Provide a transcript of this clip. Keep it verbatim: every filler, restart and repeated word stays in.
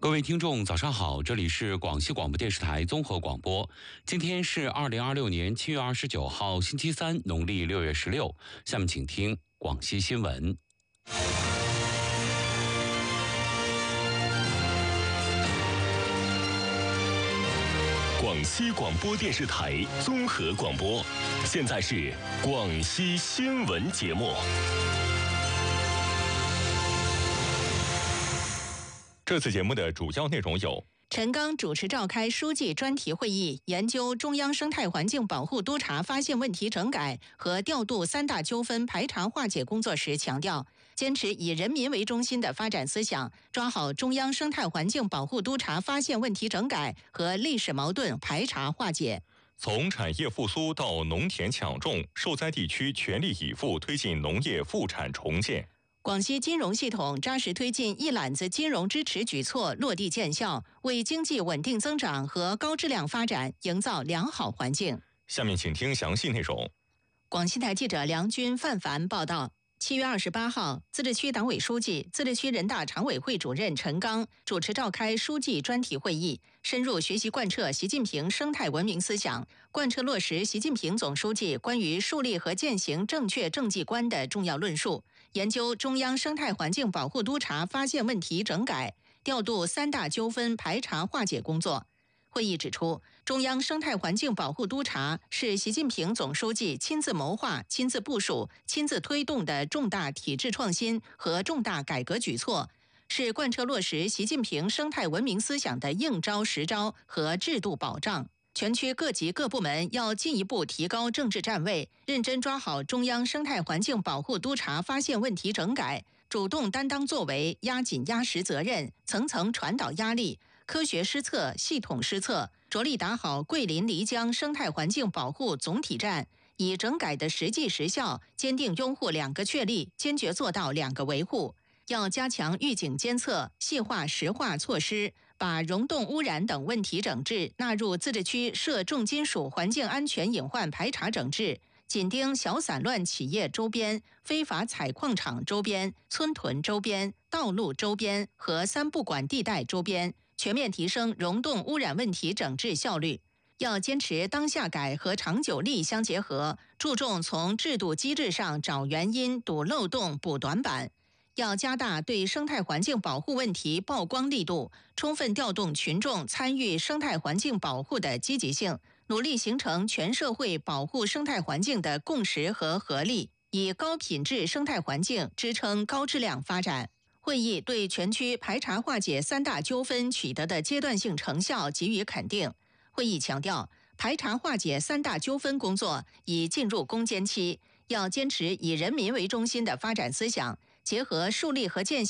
各位听众早上好，这里是广西广播电视台综合广播。今天是二零二六年七月二十九号星期三，农历六月十六。下面请听广西新闻。 广西广播电视台综合广播，现在是广西新闻节目。这次节目的主要内容有： 陈刚主持召开书记专题会议，研究中央生态环境保护督查发现问题整改和调度三大纠纷排查化解工作时强调，坚持以人民为中心的发展思想，抓好中央生态环境保护督查发现问题整改和历史矛盾排查化解。 从产业复苏到农田抢种，受灾地区全力以赴推进农业复产重建。 广西金融系统扎实推进一揽子金融支持举措落地见效，为经济稳定增长和高质量发展营造良好环境。 下面请听详细内容。 广西台记者梁军、范凡报道。七月二十八号，自治区党委书记、自治区人大常委会主任陈刚主持召开书记专题会议，深入学习贯彻习近平生态文明思想，贯彻落实习近平总书记关于树立和践行正确政绩观的重要论述，研究中央生态环境保护督查发现问题整改，调度三大纠纷排查化解工作。会议指出，中央生态环境保护督查是习近平总书记亲自谋划、亲自部署、亲自推动的重大体制创新和重大改革举措，是贯彻落实习近平生态文明思想的硬招实招和制度保障。全区各级各部门要进一步提高政治站位，认真抓好中央生态环境保护督查发现问题整改，主动担当作为，压紧压实责任，层层传导压力，科学施策、系统施策，着力打好桂林漓江生态环境保护总体战，以整改的实际实效，坚定拥护两个确立，坚决做到两个维护。要加强预警监测，细化实化措施，把溶洞污染等问题整治纳入自治区涉重金属环境安全隐患排查整治，紧盯小散乱企业周边、非法采矿场周边、村屯周边、道路周边和三不管地带周边，全面提升溶洞污染问题整治效率。要坚持当下改和长久利相结合，注重从制度机制上找原因、堵漏洞、补短板。要加大对生态环境保护问题曝光力度，充分调动群众参与生态环境保护的积极性，努力形成全社会保护生态环境的共识和合力，以高品质生态环境支撑高质量发展。会议对全区排查化解三大纠纷取得的阶段性成效给予肯定。会议强调，排查化解三大纠纷工作已进入攻坚期，要坚持以人民为中心的发展思想，结合树立和践行